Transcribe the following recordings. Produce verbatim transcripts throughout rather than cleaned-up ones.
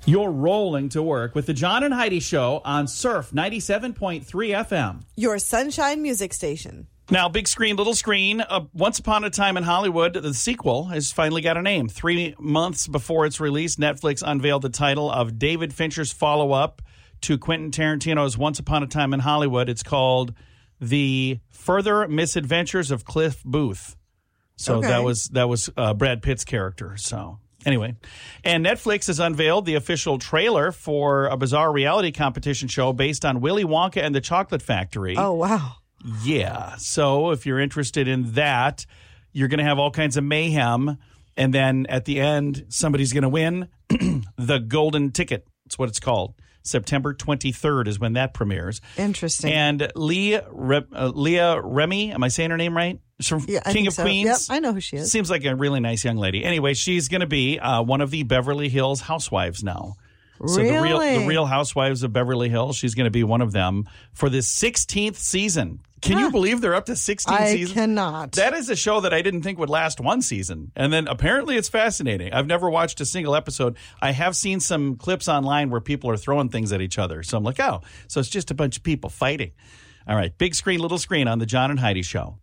You're rolling to work with the John and Heidi Show on Surf ninety-seven point three F M. Your Sunshine Music Station. Now, big screen, little screen. Uh, Once Upon a Time in Hollywood, the sequel, has finally got a name. Three months before its release, Netflix unveiled the title of David Fincher's follow-up to Quentin Tarantino's Once Upon a Time in Hollywood. It's called The Further Misadventures of Cliff Booth. So Okay. that was that was uh, Brad Pitt's character. So anyway, and Netflix has unveiled the official trailer for a bizarre reality competition show based on Willy Wonka and the Chocolate Factory. Oh, wow. Yeah. So if you're interested in that, you're going to have all kinds of mayhem. And then at the end, somebody's going to win the golden ticket. That's what it's called. September twenty-third is when that premieres. Interesting. And Leah, Re- uh, Leah Remy, am I saying her name right? She's from Yeah, I King think of so. Queens. Yep, I know who she is. Seems like a really nice young lady. Anyway, she's going to be uh, one of the Beverly Hills housewives now. So Really? the real the real housewives of Beverly Hills, she's going to be one of them for this sixteenth season. Can you Huh. believe they're up to sixteen I seasons? cannot. That is a show that I didn't think would last one season. And then apparently it's fascinating. I've never watched a single episode. I have seen some clips online where people are throwing things at each other. So I'm like, oh, so it's just a bunch of people fighting. All right, big screen, little screen on the John and Heidi Show.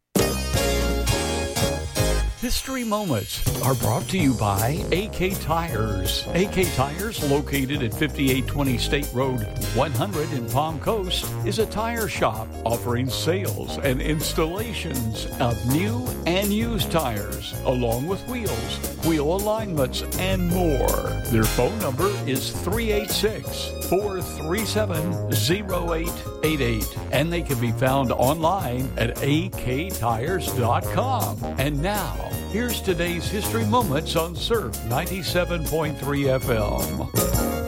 History Moments are brought to you by A K Tires. A K Tires, located at fifty-eight twenty State Road one hundred in Palm Coast, is a tire shop offering sales and installations of new and used tires, along with wheels, wheel alignments, and more. Their phone number is three eight six, four three seven, zero eight eight eight, and they can be found online at a k tires dot com. And now, here's today's History Moments on Surf ninety-seven point three F M.